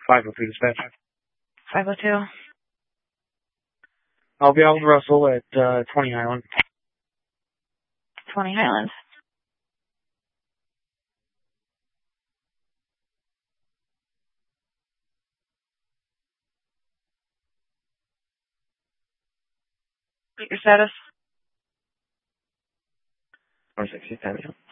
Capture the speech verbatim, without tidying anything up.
five oh two dispatch. five oh two. I'll be out with Russell at uh, twenty Highland. twenty Highland. Your status? four sixty, ten.